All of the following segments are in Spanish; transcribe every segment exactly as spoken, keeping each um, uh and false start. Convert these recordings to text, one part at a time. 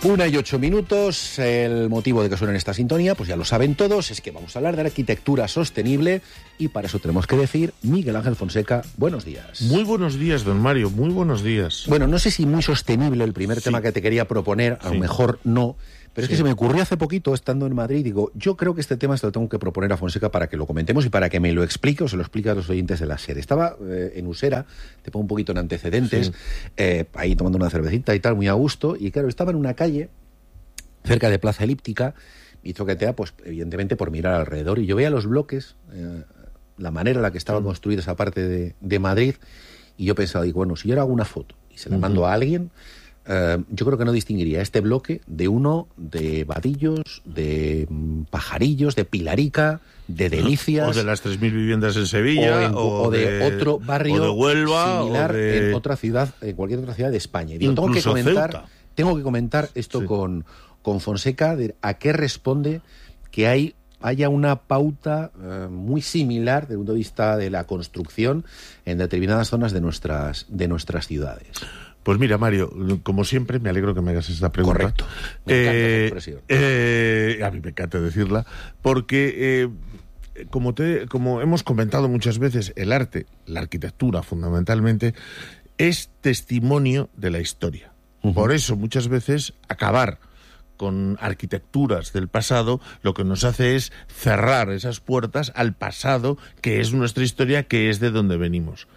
Una y ocho minutos. El motivo de que suene esta sintonía, pues ya lo saben todos, es que vamos a hablar de arquitectura sostenible y para eso tenemos que decir, Miguel Ángel Fonseca, buenos días. Muy buenos días, don Mario, muy buenos días. Bueno, no sé si muy sostenible el primer sí. tema que te quería proponer, a lo sí. mejor no, pero es sí. que se me ocurrió hace poquito, estando en Madrid, digo, yo creo que este tema se lo tengo que proponer a Fonseca para que lo comentemos y para que me lo explique o se lo explique a los oyentes de la SER. Estaba eh, en Usera, te pongo un poquito en antecedentes, sí. eh, ahí tomando una cervecita y tal, muy a gusto, y claro, estaba en una calle cerca de Plaza Elíptica, y toquetea, pues evidentemente por mirar alrededor, y yo veía los bloques, eh, la manera en la que estaba construida esa parte de, de Madrid, y yo pensaba, digo, bueno, si yo hago una foto y se la mando uh-huh. a alguien, eh, yo creo que no distinguiría este bloque de uno de Vadillos, de mm, Pajarillos, de Pilarica, de Delicias, o de las tres mil viviendas en Sevilla, o, en, o, o de, de otro barrio o de Huelva, similar o de... en otra ciudad, en cualquier otra ciudad de España. Y digo, tengo que Incluso comentar, Ceuta. tengo que comentar esto sí. con, con Fonseca, de a qué responde que hay haya una pauta eh, muy similar desde el punto de vista de la construcción en determinadas zonas de nuestras de nuestras ciudades. Pues mira, Mario, como siempre, me alegro que me hagas esta pregunta. Correcto. Me encanta eh, esa expresión. Eh, a mí me encanta decirla, porque eh, como, te, como hemos comentado muchas veces, el arte, la arquitectura fundamentalmente, es testimonio de la historia. Uh-huh. Por eso muchas veces acabar con arquitecturas del pasado, lo que nos hace es cerrar esas puertas al pasado, que es nuestra historia, que es de donde venimos.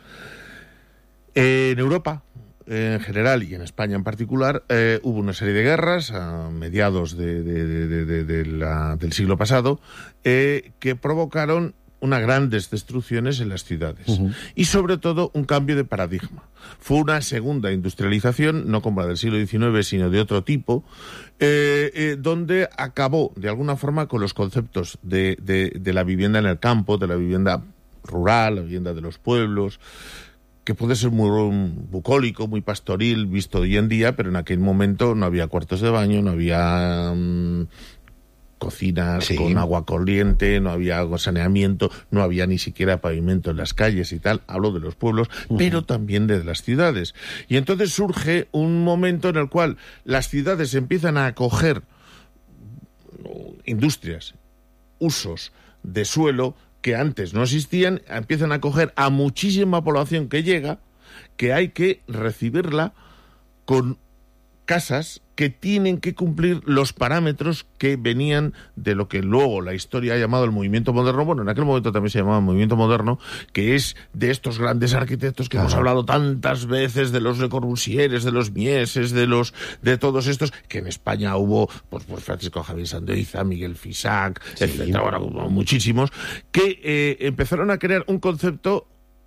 Eh, en Europa, eh, en general, y en España en particular, eh, hubo una serie de guerras a mediados de, de, de, de, de la, del siglo pasado, eh, que provocaron unas grandes destrucciones en las ciudades. Uh-huh. Y sobre todo un cambio de paradigma. Fue una segunda industrialización, no como la del siglo diecinueve, sino de otro tipo, eh, eh, donde acabó de alguna forma con los conceptos de, de, de la vivienda en el campo, de la vivienda rural, la vivienda de los pueblos, que puede ser muy bucólico, muy pastoril, visto hoy en día, pero en aquel momento no había cuartos de baño, no había Um, cocinas sí. con agua corriente, no había agua saneamiento, no había ni siquiera pavimento en las calles y tal, hablo de los pueblos, uh-huh. pero también de las ciudades. Y entonces surge un momento en el cual las ciudades empiezan a acoger industrias, usos de suelo que antes no existían, empiezan a acoger a muchísima población que llega, que hay que recibirla con casas que tienen que cumplir los parámetros que venían de lo que luego la historia ha llamado el movimiento moderno. Bueno, en aquel momento también se llamaba movimiento moderno, que es de estos grandes arquitectos que Ajá. hemos hablado tantas veces, de los Le Corbusiers, de los Mieses, de los de todos estos, que en España hubo, pues, pues Francisco Javier Sandoiza, Miguel Fisac, sí. etcétera, bueno, hubo muchísimos, que eh, empezaron a crear un concepto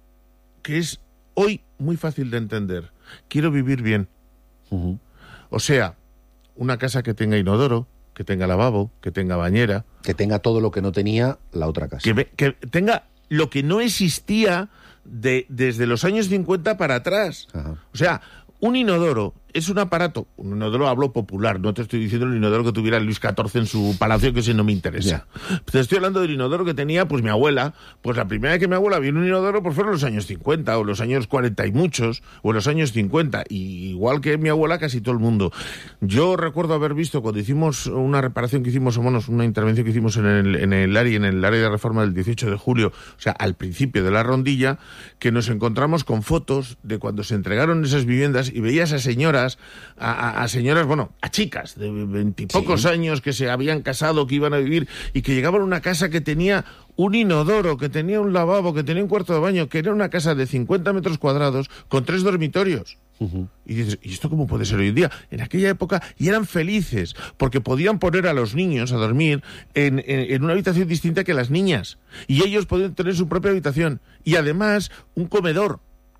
que es hoy muy fácil de entender. Quiero vivir bien. Uh-huh. O sea, una casa que tenga inodoro, que tenga lavabo, que tenga bañera. Que tenga todo lo que no tenía la otra casa. Que, que tenga lo que no existía de, desde los años cincuenta para atrás. Ajá. O sea, un inodoro es un aparato, un inodoro hablo popular, no te estoy diciendo el inodoro que tuviera Luis catorce en su palacio, que ese no me interesa. Yeah. Te estoy hablando del inodoro que tenía pues mi abuela, pues la primera vez que mi abuela vio un inodoro pues fueron los años cincuenta, o los años cuarenta y muchos, o los años cincuenta, y igual que mi abuela casi todo el mundo. Yo recuerdo haber visto cuando hicimos una reparación que hicimos, o menos una intervención que hicimos en el, en el área, en el área de reforma del dieciocho de julio, o sea, al principio de la rondilla, que nos encontramos con fotos de cuando se entregaron esas viviendas y veías a señoras A, a, a señoras, bueno, a chicas de veintipocos sí. años que se habían casado, que iban a vivir y que llegaban a una casa que tenía un inodoro, que tenía un lavabo, que tenía un cuarto de baño, que era una casa de cincuenta metros cuadrados con tres dormitorios. Uh-huh. Y dices, ¿y esto cómo puede ser hoy en día? En aquella época, y eran felices, porque podían poner a los niños a dormir en, en, en una habitación distinta que las niñas. Y ellos podían tener su propia habitación. Y además, un comedor.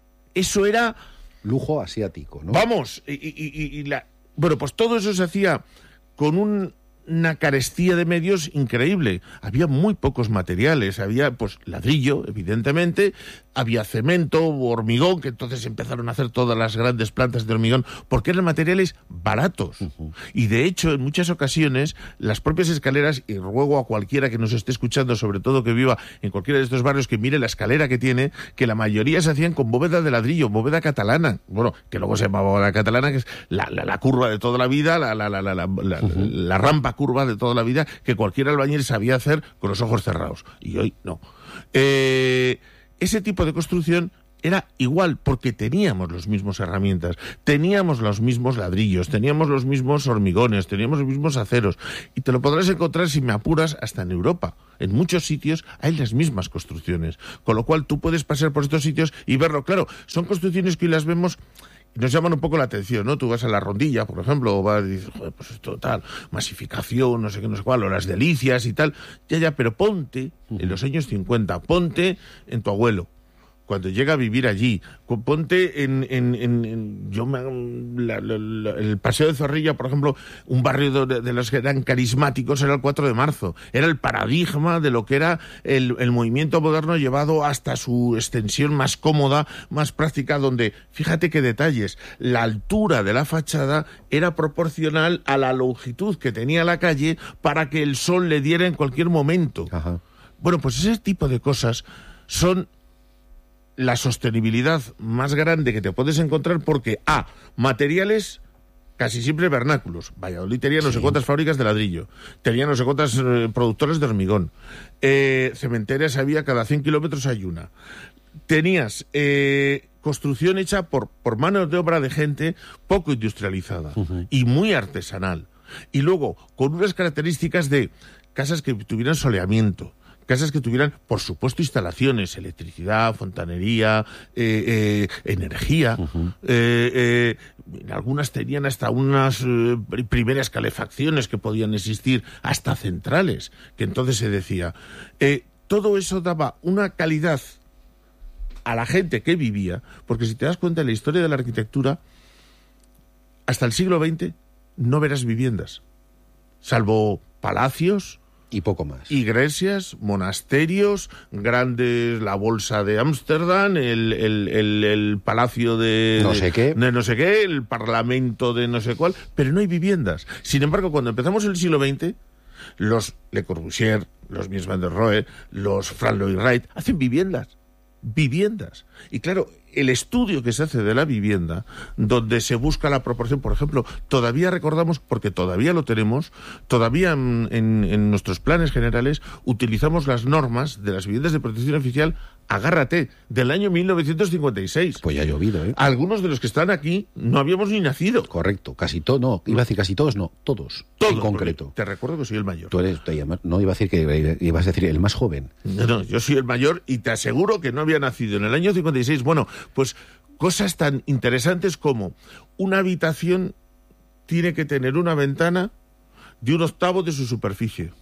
Eso era lujo asiático, ¿no? Vamos, y, y, y, y la... bueno, pues todo eso se hacía con un, una carestía de medios increíble. Había muy pocos materiales, había pues ladrillo, evidentemente, había cemento, hormigón, que entonces empezaron a hacer todas las grandes plantas de hormigón, porque eran materiales baratos. Uh-huh. Y de hecho, en muchas ocasiones, las propias escaleras, y ruego a cualquiera que nos esté escuchando, sobre todo que viva en cualquiera de estos barrios, que mire la escalera que tiene, que la mayoría se hacían con bóveda de ladrillo, bóveda catalana, bueno, que luego se llama bóveda catalana, que es la, la, la curva de toda la vida, la, la, la, la, la, la, uh-huh. la rampa curva de toda la vida, que cualquier albañil sabía hacer con los ojos cerrados. Y hoy no. Eh, ese tipo de construcción era igual, porque teníamos las mismas herramientas, teníamos los mismos ladrillos, teníamos los mismos hormigones, teníamos los mismos aceros, y te lo podrás encontrar, si me apuras, hasta en Europa. En muchos sitios hay las mismas construcciones, con lo cual tú puedes pasar por estos sitios y verlo. Claro, son construcciones que hoy las vemos y nos llaman un poco la atención, ¿no? Tú vas a La Rondilla, por ejemplo, o vas y dices, joder, pues esto tal, masificación, no sé qué, no sé cuál, o Las Delicias y tal. Ya, ya, pero ponte en los años cincuenta, ponte en tu abuelo, cuando llega a vivir allí, ponte en, en, en, en yo me, la, la, la, el Paseo de Zorrilla, por ejemplo, un barrio de, de los que eran carismáticos era el cuatro de marzo, era el paradigma de lo que era el, el movimiento moderno llevado hasta su extensión más cómoda, más práctica, donde, fíjate qué detalles, la altura de la fachada era proporcional a la longitud que tenía la calle para que el sol le diera en cualquier momento. Ajá. Bueno, pues ese tipo de cosas son la sostenibilidad más grande que te puedes encontrar, porque A, materiales casi siempre vernáculos. Valladolid tenía no sí. sé cuántas fábricas de ladrillo, tenía no sé cuántas eh, productores de hormigón, eh, cementerias había cada cien kilómetros hay una. Tenías eh, construcción hecha por, por mano de obra de gente poco industrializada uh-huh. y muy artesanal. Y luego, con unas características de casas que tuvieran soleamiento, casas que tuvieran, por supuesto, instalaciones, electricidad, fontanería, eh, eh, energía. Uh-huh. eh, eh, algunas tenían hasta unas eh, primeras calefacciones que podían existir, hasta centrales, que entonces se decía. Eh, todo eso daba una calidad a la gente que vivía, porque si te das cuenta, en la historia de la arquitectura, hasta el siglo veinte no verás viviendas, salvo palacios, y poco más. Iglesias, monasterios, grandes, la bolsa de Ámsterdam, el, el, el, el palacio de no sé qué, de no sé qué, el parlamento de no sé cuál, pero no hay viviendas. Sin embargo, cuando empezamos el siglo veinte, los Le Corbusier, los Mies van der Rohe, los Frank Lloyd Wright hacen viviendas. Viviendas. Y claro, el estudio que se hace de la vivienda, donde se busca la proporción, por ejemplo, todavía recordamos, porque todavía lo tenemos, todavía en, en, en nuestros planes generales utilizamos las normas de las viviendas de protección oficial, agárrate, del año mil novecientos cincuenta y seis. Pues ya ha llovido, ¿eh? Algunos de los que están aquí no habíamos ni nacido. Correcto, casi todos, no, iba a decir casi todos, no, todos, todos en concreto. Te recuerdo que soy el mayor. Tú eres, no iba a decir que ibas a decir el más joven. No, no, yo soy el mayor y te aseguro que no había nacido en el año cincuenta y seis. Bueno, pues cosas tan interesantes como una habitación tiene que tener una ventana de un octavo de su superficie.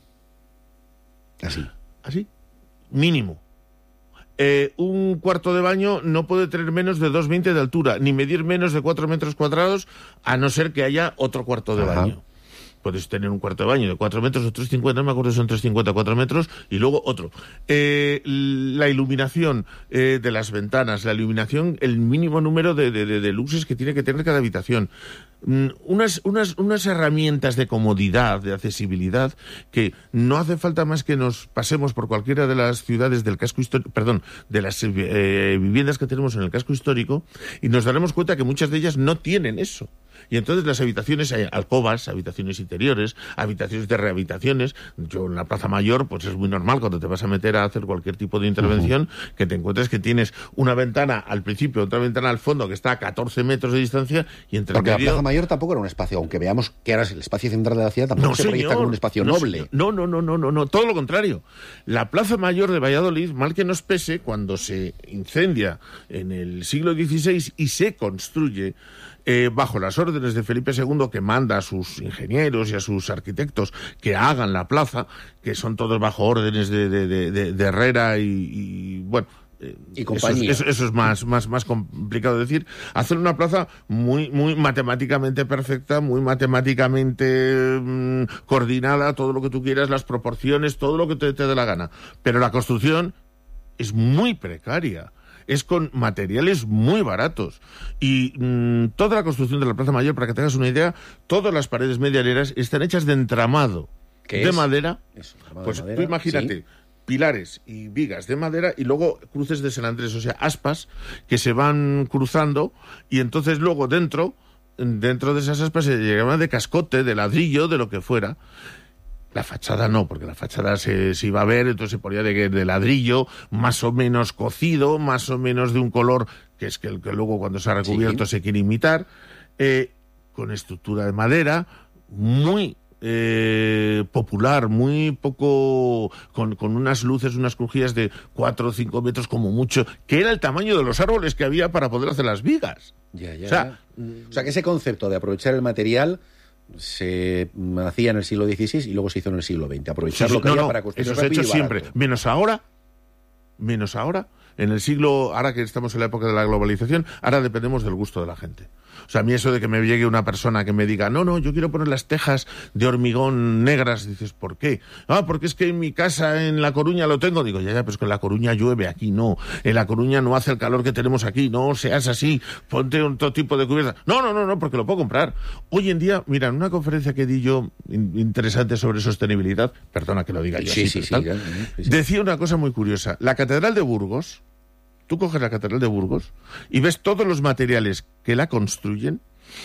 Así. Así. Mínimo. Eh, un cuarto de baño no puede tener menos de dos veinte de altura, ni medir menos de cuatro metros cuadrados, a no ser que haya otro cuarto de Ajá. baño. Puedes tener un cuarto de baño de cuatro metros o tres cincuenta, no me acuerdo si son tres cincuenta, cuatro metros, y luego otro. Eh, la iluminación eh, de las ventanas, la iluminación, el mínimo número de, de, de, de luces que tiene que tener cada habitación. Mm, unas, unas, unas herramientas de comodidad, de accesibilidad, que no hace falta más que nos pasemos por cualquiera de las ciudades del casco histórico, perdón, de las eh, viviendas que tenemos en el casco histórico, y nos daremos cuenta que muchas de ellas no tienen eso. Y entonces las habitaciones, hay alcobas, habitaciones interiores, habitaciones de rehabilitaciones. Yo en la Plaza Mayor, pues es muy normal cuando te vas a meter a hacer cualquier tipo de intervención, uh-huh. que te encuentres que tienes una ventana al principio, otra ventana al fondo, que está a catorce metros de distancia, y entre Porque medio... la Plaza Mayor tampoco era un espacio, aunque veamos que ahora es el espacio central de la ciudad, tampoco no, se señor, proyecta como un espacio no, noble. Señor. No, no, no, no, no, no, todo lo contrario. La Plaza Mayor de Valladolid, mal que nos pese, cuando se incendia en el siglo dieciséis y se construye Eh, bajo las órdenes de Felipe segundo, que manda a sus ingenieros y a sus arquitectos que hagan la plaza, que son todos bajo órdenes de, de, de, de Herrera y, y bueno... Eh, y compañía. Eso, eso, eso es más, más, más complicado de decir. Hacer una plaza muy, muy matemáticamente perfecta, muy matemáticamente mmm, coordinada, todo lo que tú quieras, las proporciones, todo lo que te, te dé la gana. Pero la construcción es muy precaria. es con materiales muy baratos. Y mmm, toda la construcción de la Plaza Mayor, para que tengas una idea, todas las paredes medianeras están hechas de entramado de es? madera. Eso, pues de madera, tú imagínate, ¿sí? Pilares y vigas de madera y luego cruces de San Andrés, o sea, aspas que se van cruzando y entonces luego dentro, dentro de esas aspas se llegaban de cascote, de ladrillo, de lo que fuera. La fachada no, porque la fachada se, se iba a ver, entonces se ponía de, de ladrillo, más o menos cocido, más o menos de un color que es que, el que luego cuando se ha recubierto sí. se quiere imitar, eh, con estructura de madera, muy eh, popular, muy poco, con, con unas luces, unas crujías de cuatro o cinco metros como mucho, que era el tamaño de los árboles que había para poder hacer las vigas. Ya, ya, o sea, ya. O sea, que ese concepto de aprovechar el material se hacía en el siglo dieciséis y luego se hizo en el siglo veinte. Aprovechar sí, sí, lo que no, había no, para construir eso se ha hecho siempre, menos ahora, menos ahora. En el siglo, ahora que estamos en la época de la globalización, ahora dependemos del gusto de la gente. O sea, a mí eso de que me llegue una persona que me diga, no, no, yo quiero poner las tejas de hormigón negras, dices, ¿por qué? Ah, porque es que en mi casa en La Coruña lo tengo. Digo, ya, ya, pero es que en La Coruña llueve, aquí no. En La Coruña no hace el calor que tenemos aquí, no seas así, ponte otro tipo de cubierta. No, no, no, no, porque lo puedo comprar. Hoy en día, mira, en una conferencia que di yo interesante sobre sostenibilidad, perdona que lo diga yo sí, así, sí, sí, tal, sí, sí. Decía una cosa muy curiosa. La Catedral de Burgos, tú coges la Catedral de Burgos y ves todos los materiales que la construyen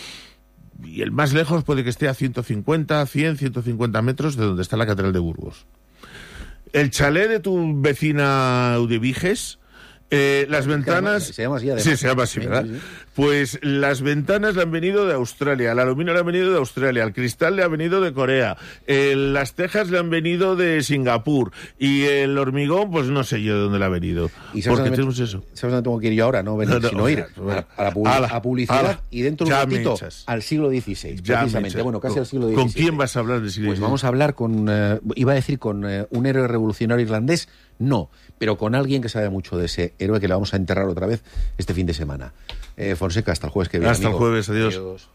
y el más lejos puede que esté a ciento cincuenta, cien, ciento cincuenta metros de donde está la Catedral de Burgos. El chalet de tu vecina Eudeviges, eh, las ventanas... Se llama así, además. Sí, se llama así, ¿verdad? Sí, sí. Pues las ventanas le han venido de Australia, el aluminio le ha venido de Australia, el cristal le ha venido de Corea, eh, las tejas le han venido de Singapur y el hormigón, pues no sé yo de dónde le ha venido. ¿Y sabes porque dónde, tenemos eso? ¿Sabes dónde tengo que ir yo ahora? No venir, no, no, sino ir bueno, a, la, a, la, a publicidad ala, y dentro de un ratito al siglo dieciséis, precisamente. Bueno, casi ¿Con, al siglo dieciséis. ¿Con quién vas a hablar del siglo dieciséis? Pues vamos a hablar con, uh, iba a decir con uh, un héroe revolucionario irlandés, no, pero con alguien que sabe mucho de ese héroe que le vamos a enterrar otra vez este fin de semana. Eh, Fonseca, hasta el jueves que viene. Hasta amigo. el jueves, adiós. adiós.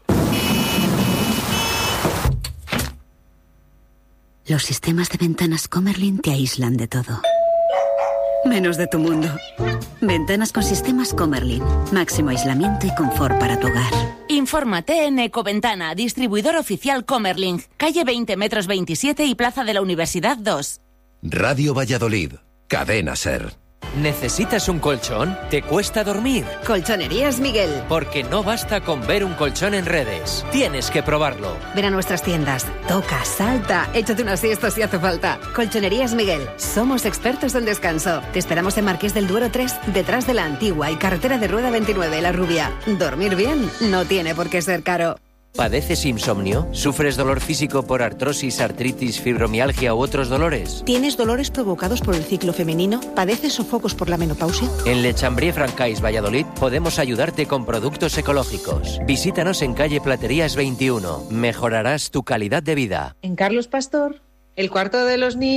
Los sistemas de ventanas Comerlin te aíslan de todo, menos de tu mundo. Ventanas con sistemas Comerlin. Máximo aislamiento y confort para tu hogar. Infórmate en Ecoventana, distribuidor oficial Comerlin. Calle veinte metros veintisiete y Plaza de la Universidad dos. Radio Valladolid. Cadena SER. ¿Necesitas un colchón? ¿Te cuesta dormir? Colchonerías Miguel. Porque no basta con ver un colchón en redes. Tienes que probarlo. Ven a nuestras tiendas. Toca, salta, échate una siesta si hace falta. Colchonerías Miguel. Somos expertos en descanso. Te esperamos en Marqués del Duero tres, detrás de la Antigua y Carretera de Rueda veintinueve, La Rubia. Dormir bien no tiene por qué ser caro. ¿Padeces insomnio? ¿Sufres dolor físico por artrosis, artritis, fibromialgia u otros dolores? ¿Tienes dolores provocados por el ciclo femenino? ¿Padeces sofocos por la menopausia? En Le Chambrier Francais Valladolid podemos ayudarte con productos ecológicos. Visítanos en calle Platerías veintiuno. Mejorarás tu calidad de vida. En Carlos Pastor, el cuarto de los niños.